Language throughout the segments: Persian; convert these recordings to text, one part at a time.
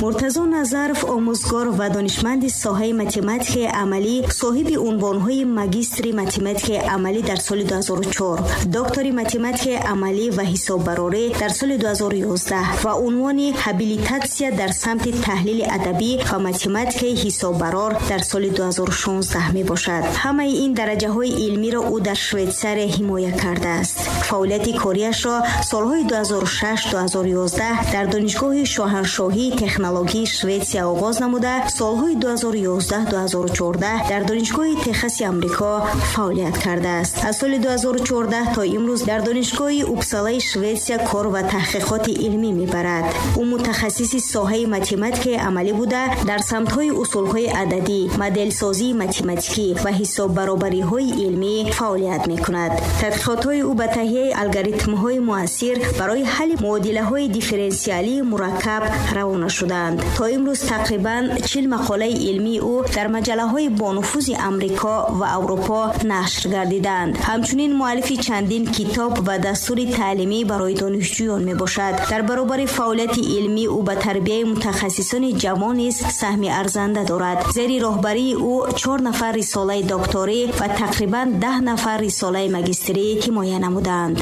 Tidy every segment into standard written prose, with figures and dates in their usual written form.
مرتضی نظرف آموزگار و دانشمند ساحه متماتیک عملی، صاحب عنوان‌های ماجستری متماتیک عملی در سال 2004، دکتری متماتیک عملی و حسابداری در سال 2011 و عنوان هابیلیتاسیا در سمت تحلیل ادبی و متماتیک حسابدار در سال 2016 می باشد. همه این درجه‌های علمی را او در شویتزار حمایت کرده است. فعالیت کاریش را سالهای 2006-2011 در دانشگاه شاهنشاهی تکنولوژی شوئدیا آغاز نموده، سالهای 2011-2014 در دانشگاه تگزاس آمریکا فعالیت کرده است. از سال 2014 تا امروز در دانشگاه اوپسالا شوئدیا کار و تحقیقات علمی می‌برد. او متخصص ساحه متماتیک عملی بوده، در سمت‌های اصول‌های عددی، مدل سازی متماتیکی و حساب برابری‌های علمی فعالیت می‌کند. تحقیقات‌های او به تهیه الگوریتم‌های مؤثر برای حل معادله‌های دیفرانسیالی مرکب روانه شدند. تا امروز تقریباً 40 مقاله علمی او در مجله‌های بانفوذ آمریکا و اروپا نشر گردیدند. همچنین مؤلف چندین کتاب و دستور تعلیمی برای دانشجویان میباشد. در برابر فعالیت علمی او به تربیت متخصصان جوان نیز سهم ارزنده دارد. زیر راهبری او 4 نفر رساله دکتری و تقریباً 10 نفر رساله ماجستری حمایت نمودند.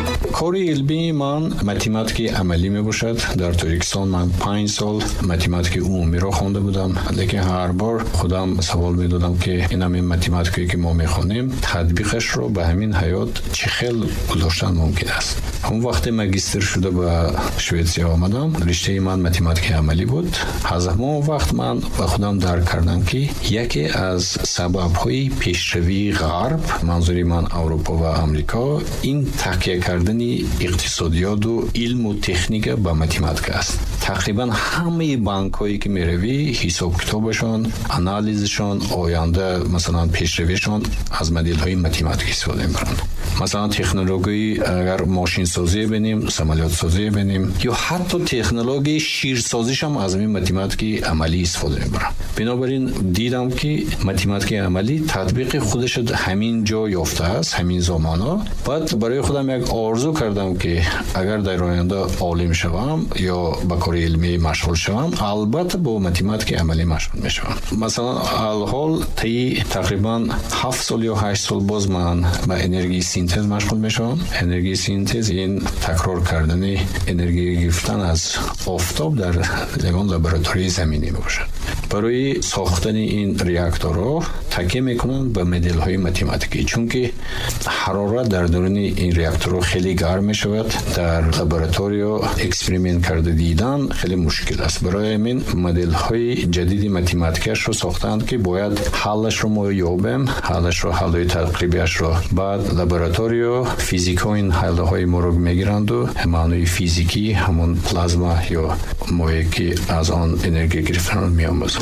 کاری علمی من متماتیک عملی می باشد. در تاریکستان من 5 سال متماتیک عمومی را خوانده بودم، لیکن هر بار خودم سوال می دادم که این همین متماتیکی که ما می خوانیم تطبیقش رو به همین حیات چه خیلی گذاشتن ممکن است. اون وقت ماجستر شده به شوئدیا آمدم، رشته من متماتیک عملی بود. از همون وقت من با خودم درک کردم که یکی از سبب‌های پیشروی غرب، منظوری من اروپا و آمریکا، این تکیه کردن اقتصادیات و علم و تکنیک به متماتیک است. تقریبا همه بانک‌هایی که میروی حساب کتابشون، آنالیزشون، آینده مثلا پیشرویشون از مدل‌های متماتیک استفاده می‌کنند. مثلا تکنولوژی اگر ماشین سازی ببینیم، سمالیات سازی ببینیم، یا حتی تکنولوژی شیرسازیش هم از این متماتیک عملی استفاده می‌برن. بنابراین دیدم که متماتیک عملی تطبیق خودش همین جا یافته است، همین زمانا. بعد برای خودم یک آرزو کردم که اگر در آینده عالم شوم یا به کار علمی مشغول شوم، البته با متماتیک عملی مشغول میشم. مثلا الحال تقریبا 7 سال یا 8 سال باز من به انرژی سینتز مشغول میشم. انرژی سینتز این تکرار کردن انرژی گرفتن از آفتاب در لابراتوری زمینی میباشد. برای ساختن این ریاکتورها تکیه میکنن به مدل های متماتیکی، چون که حرارت در درون این ریاکتورها خیلی گرم میشود. در لابراتوری اکسپریمنت کرده دیدن خیلی مشکل است. برای همین مدل های جدید متماتیکش رو ساختند که باید حلش رو ما یابیم، حلش رو حلای تقریبیش رو بعد لابراتوری فیزیکا این حل های ما رو میگیرند و معنای فیزیکی همون پلازما یا مایع که از آن انرژی گرفتن رو میآموزند.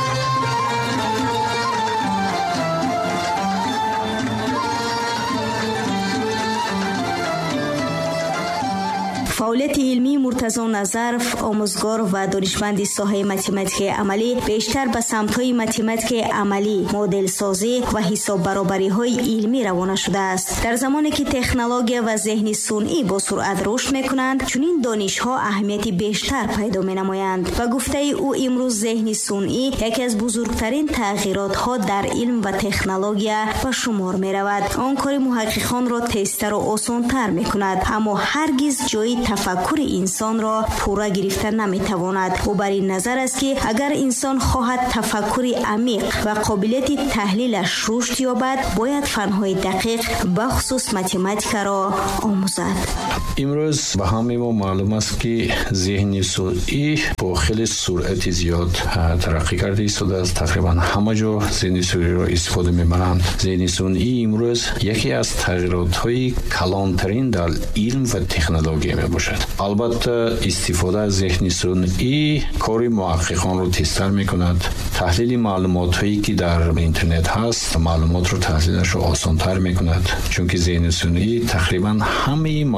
فعالیت علمی مرتضی نظرف آموزگار و دانشمند ساحه متماتیک عملی بیشتر به سمت‌های متماتیک عملی، مدل سازی و حساب برابری‌های علمی روانه شده است. در زمانی که تکنولوژی و ذهن صنعی با سرعت رشد می‌کنند، چنین دانش‌ها اهمیت بیشتر پیدا می‌نمایند. و گفته او امروز ذهن صنعی یکی از بزرگترین تغییرات‌ها در علم و تکنولوژی به شمار می‌رود. آن کار محققان را تیزتر و آسان‌تر می‌کند، اما هرگز جای تفکر انسان را پورا گرفته نمیتواند. او بر این نظر است که اگر انسان خواهد تفکر عمیق و قابلیت تحلیلش رشد یابد، باید فنهای دقیق بخصوص متماتیک را آموزد. امروز به همه ما معلوم است که ذهن صنعی با خیلی سرعت زیاد ترقی کرده است. از تقریبا همه جا ذهن صنعی را استفاده می‌برند. ذهن صنعی امروز یکی از تغییرات‌های کلانترین در علم و تکنولوژی میباشد. البته استفاده از ذهن صنعی کار محققان رو تیزتر میکند. تحلیل معلومات هایی که در اینترنت هست، معلومات رو تحلیلش رو آسان‌تر میکند، چون که ذهن صنعی تقریبا همه معلومات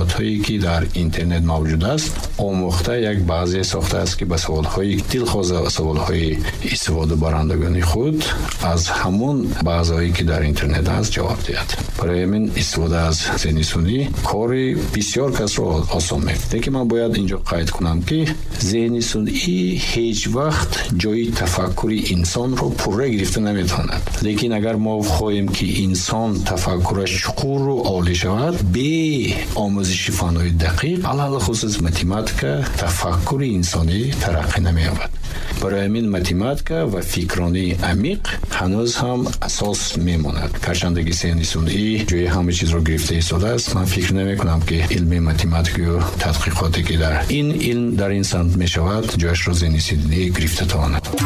معلومات‌هایی که در اینترنت موجود است آموخته یک بعضی ساخته است که به سوال‌های دلخواه سوال‌های استفاده برندگان خود از همون بعضایی که در اینترنت است جواب دهد. برای من استفاده از ذهن سنی کار بسیار کس را آسان می‌کند. لیکن من باید اینجا قید کنم که ذهن سنی هیچ وقت جای تفکر انسان رو پوره گرفته نمی‌تواند. لیکن اگر ما خواهیم که انسان تفکرش چقدر و عالی شود به آموزش فن‌های دقیق علل خصوص متماتیکا تفکر انسانی ترقی نمی‌یابد. برای من متماتیکا و فکرانی عمیق هنوز هم اساس میماند. کارشندگی ذهن سنی جای همه چیز رو گرفته ایستاده است. من فکر نمی‌کنم که علم متماتیک و تحقیقاتی که در این علم در این سمت می‌شود جایش رو ذهن سنی گرفته تواند.